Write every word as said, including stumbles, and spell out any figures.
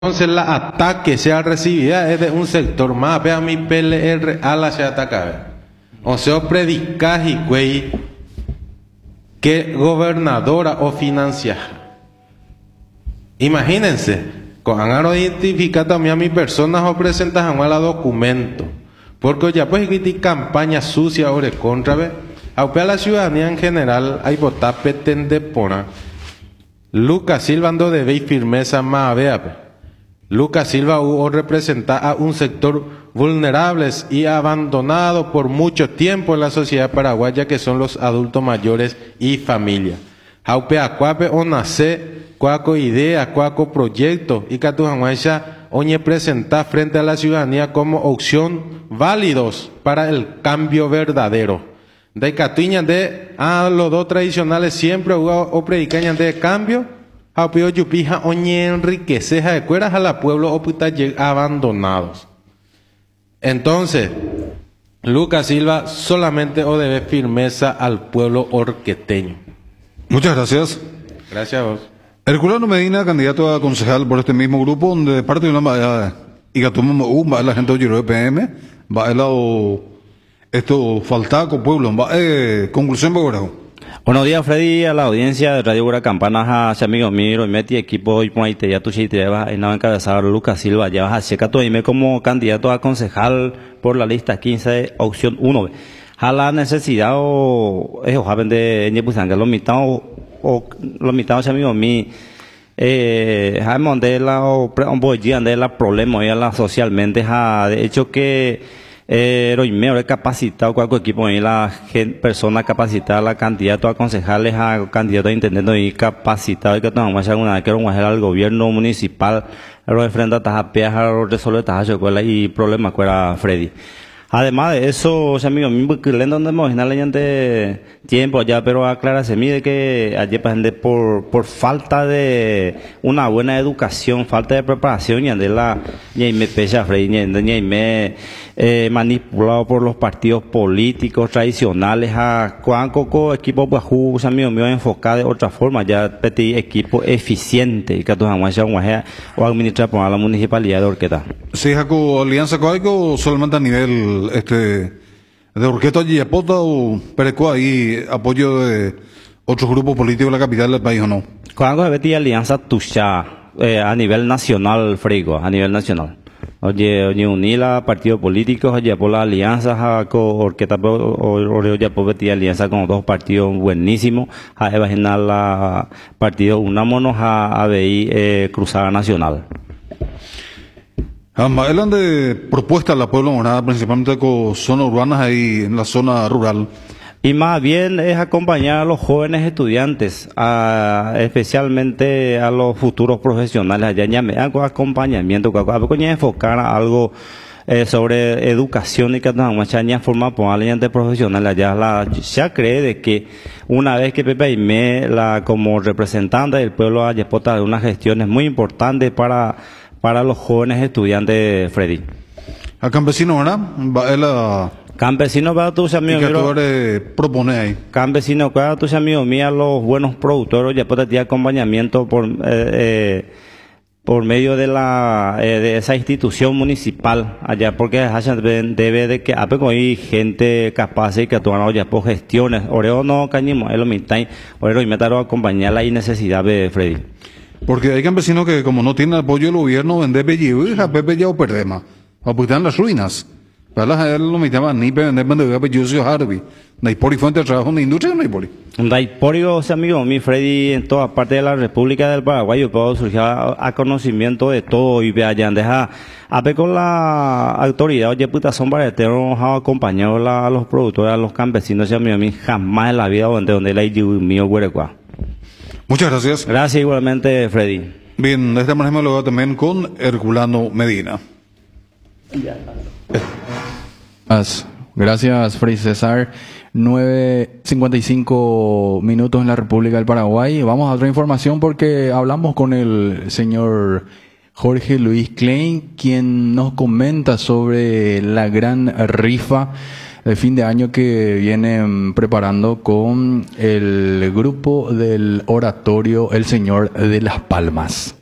Entonces la ataque sea recibida es de un sector más, vea mi P L R a la se ataca. O sea, predicar y güey que gobernadora o financia. Imagínense, con han identificado también a mi personas o presentan a la documento. Porque ya pues hay campaña sucia o de contra, ve. A la ciudadanía en general hay votar petende pona. Lucas Silva ando de firmeza más vea. Lucas Silva hubo representa a un sector vulnerables y abandonado por mucho tiempo en la sociedad paraguaya, que son los adultos mayores y familia. Haupe acuape o nace cuaco idea, cuaco proyecto y catujanguacha oñe presenta frente a la ciudadanía como opción válidos para el cambio verdadero. De catuña de a los dos tradicionales siempre hubo o predicañan de cambio. Apio yupija oñe enriqueceja de cueras a la pueblo oputa abandonados. Entonces, Lucas Silva solamente o debe firmeza al pueblo orqueteño. Muchas gracias. Gracias a vos. Herculano Medina, candidato a concejal por este mismo grupo, donde parte de una y gatuma va la gente de P M, va el lado esto faltaco pueblo, va eh, conclusión Bogotá. Buenos días, Freddy, a la audiencia de Radio Gura Campana, a amigo mío, y meti equipo y pointe ya tu chiste va en encabezado Lucas Silva, ya vas a checar todo y me como candidato a concejal por la lista quince, opción uno. A la necesidad o es joven de Ñepuzanga, los mitad o los mitad amigo mío, eh, Jaimon de la o de la problema ya la socialmente, ha de hecho que Eh, he capacitado cualquier equipo y la gente, persona capacitada, la candidato a concejales, a candidato a intendente y capacitado y que tomamos alguna vez que al gobierno municipal, lo de frente a tajapeas, a resolver tajas escuela y problemas que era Freddy. Además de eso, amigo mío, que le donde me imagina leyente tiempo ya, pero aclárase mide que ayer por por falta de una buena educación, falta de preparación y de la y me pesa Freddy y me eh, manipulado por los partidos políticos tradicionales a cuán coco equipo pues amigo mío enfocado de otra forma ya petit equipo eficiente y que tú jamás o administrar por la municipalidad de Orqueta. Sí, Jaco, alianza con solamente a nivel este de Orqueta y Yapota o Pereco ahí apoyo de otros grupos políticos de la capital del país o no. Cuando se alianza tuya eh, a nivel nacional, Frigo, a nivel nacional. Oye, oye, unila partidos políticos, oye, por las alianzas, con Orqueta, oye, por alianza con dos partidos buenísimos, a imaginar la partido unámonos a A B I eh, Cruzada Nacional. Hablan de propuestas a la pueblo morada, principalmente con zonas urbanas ahí en la zona rural. Y más bien es acompañar a los jóvenes estudiantes, a, especialmente a los futuros profesionales. Allá ya me hago acompañamiento, a enfocar a algo eh, sobre educación y que no forma por aliantes profesionales. Allá la, ya cree de que una vez que Pepe Aimé, la como representante del pueblo haya de unas gestiones muy importantes para para los jóvenes estudiantes, Freddy. A campesino, ¿verdad? Va la Campesino para tus amigos míos. Propone ahí. Campesino para tus amigos míos, los buenos productores, ya puede tener acompañamiento por eh, eh, por medio de la eh, de esa institución municipal allá, porque debe de que hay gente capaz y que actúan ya por gestiones. Oreo no cañimo, es lo mismo. Oreo y metaro acompañar la necesidad de Freddy. Porque hay campesinos que como no tienen apoyo del gobierno, vender pellejo y a Pepe ya o perdema. Apuestan las ruinas. Para las lo mitad ni vender vender pellejo Harvey. No hay por fuente de trabajo en la industria, no hay por. No hay por amigo mi Freddy en toda parte de la República del Paraguay. Yo puedo surgir a, a conocimiento de todo y vean deja a ver con la autoridad. Oye, puta, son bareteros acompañado a los productores, a los campesinos, amigo mi jamás en la vida donde donde la mío huerecua. Muchas gracias. Gracias igualmente, Freddy. Bien, de esta manera me lo voy también con Herculano Medina. Gracias, Freddy César. nueve cincuenta y cinco minutos en la República del Paraguay. Vamos a otra información porque hablamos con el señor Jorge Luis Klein, quien nos comenta sobre la gran rifa de fin de año que vienen preparando con el grupo del oratorio El Señor de las Palmas.